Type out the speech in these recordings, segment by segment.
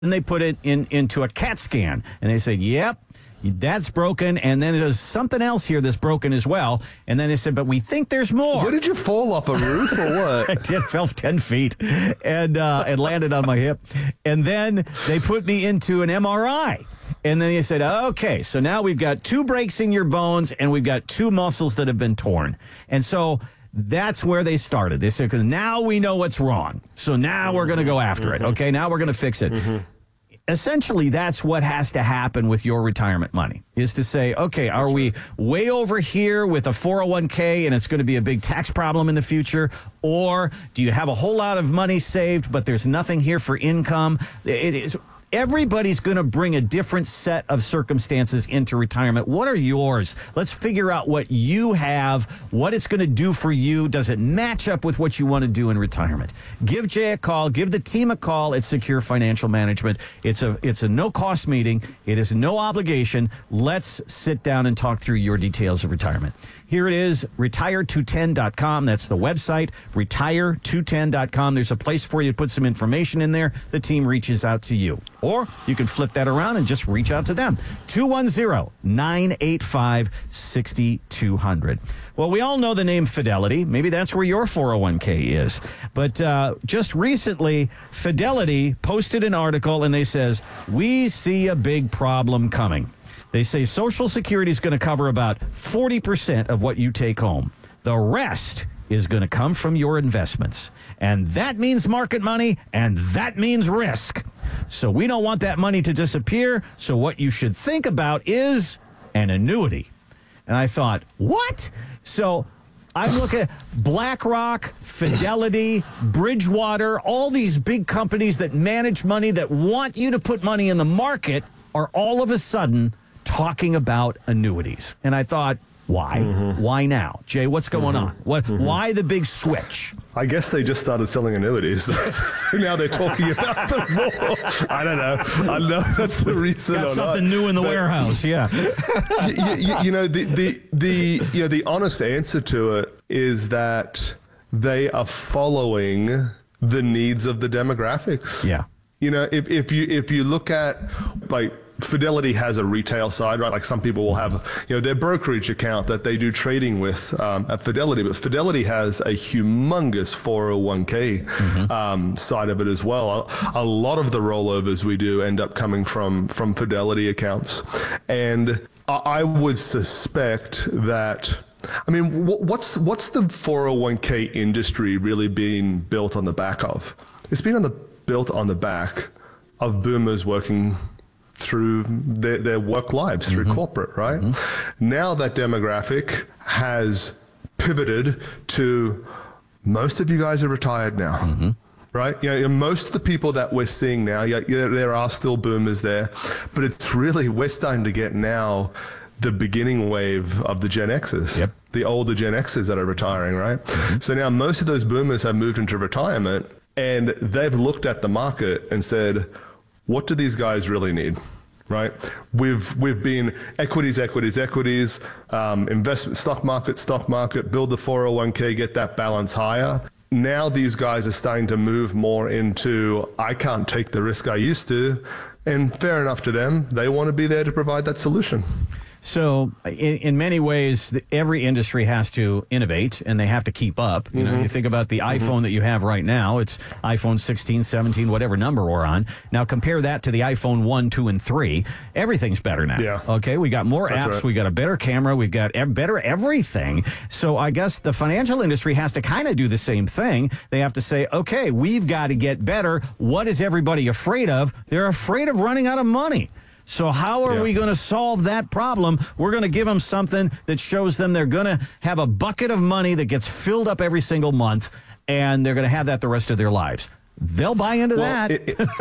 And they put it into a CAT scan, and they said, yep, that's broken, and then there's something else here that's broken as well. And then they said, but we think there's more. Where did you fall off a roof or what? I did, fell 10 feet and landed on my hip. And then they put me into an MRI. And then they said, okay, so now we've got 2 breaks in your bones, and we've got 2 muscles that have been torn. And so that's where they started. They said, because now we know what's wrong. So now we're going to go after it. Okay, now we're going to fix it. Essentially, that's what has to happen with your retirement money, is to say, okay, are we way over here with a 401k and it's going to be a big tax problem in the future? Or do you have a whole lot of money saved, but there's nothing here for income? It is. Everybody's going to bring a different set of circumstances into retirement. What are yours? Let's figure out what you have, what it's going to do for you. Does it match up with what you want to do in retirement? Give Jay a call. Give the team a call at Secure Financial Management. It's a no-cost meeting. It is no obligation. Let's sit down and talk through your details of retirement. Here it is, retire210.com. That's the website, retire210.com. There's a place for you to put some information in there. The team reaches out to you. Or you can flip that around and just reach out to them. 210-985-6200. Well, we all know the name Fidelity. Maybe that's where your 401k is. But just recently, Fidelity posted an article, and they says, we see a big problem coming. They say Social Security is going to cover about 40% of what you take home. The rest is going to come from your investments. And that means market money, and that means risk. So we don't want that money to disappear. So what you should think about is an annuity. And I thought, what? So I'm looking at BlackRock, Fidelity, Bridgewater, all these big companies that manage money, that want you to put money in the market, are all of a sudden talking about annuities. And I thought, why? Why now? Jay, what's going on? Why the big switch? I guess they just started selling annuities. So now they're talking about them more. I don't know. I know that's the reason. Got something new in the warehouse, yeah. The honest answer to it is that they are following the needs of the demographics. Yeah. If you look at, like, Fidelity has a retail side, right? Like some people will have, their brokerage account that they do trading with at Fidelity, but Fidelity has a humongous 401k side of it as well. A lot of the rollovers we do end up coming from Fidelity accounts. And I would suspect that, what's the 401k industry really being built on the back of? It's been built on the back of boomers working through their work lives, through corporate, right? Now that demographic has pivoted to, most of you guys are retired now, right? Most of the people that we're seeing now, there are still boomers there, but it's really, we're starting to get now the beginning wave of the Gen Xers, the older Gen Xers that are retiring, right? So now most of those boomers have moved into retirement, and they've looked at the market and said, what do these guys really need, right? We've been equities, investment, stock market, build the 401k, get that balance higher. Now these guys are starting to move more into, I can't take the risk I used to, and fair enough to them. They want to be there to provide that solution. So in many ways, every industry has to innovate, and they have to keep up. You think about the iPhone that you have right now. It's iPhone 16, 17, whatever number we're on. Now compare that to the iPhone 1, 2, and 3. Everything's better now. Yeah. Okay, we got more apps. Right. We got a better camera. We've got better everything. So I guess the financial industry has to kind of do the same thing. They have to say, okay, we've got to get better. What is everybody afraid of? They're afraid of running out of money. So how are we going to solve that problem? We're going to give them something that shows them they're going to have a bucket of money that gets filled up every single month, and they're going to have that the rest of their lives. They'll buy into that.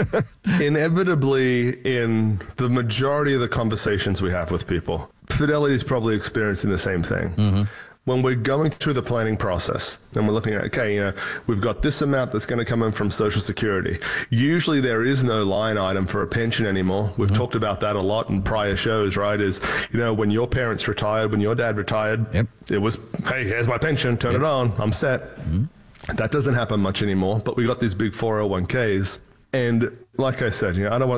Inevitably, in the majority of the conversations we have with people, Fidelity is probably experiencing the same thing. When we're going through the planning process and we're looking at, okay, we've got this amount that's going to come in from Social Security. Usually there is no line item for a pension anymore. We've talked about that a lot in prior shows, right? Is, when your parents retired, when your dad retired, it was, hey, here's my pension, turn it on, I'm set. That doesn't happen much anymore, but we got these big 401ks. And like I said, I don't want